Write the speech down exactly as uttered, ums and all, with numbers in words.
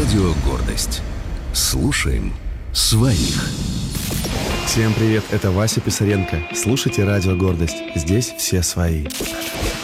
Радио «Гордость». Слушаем своих. Всем привет, это Вася Писаренко. Слушайте Радио «Гордость». Здесь все свои.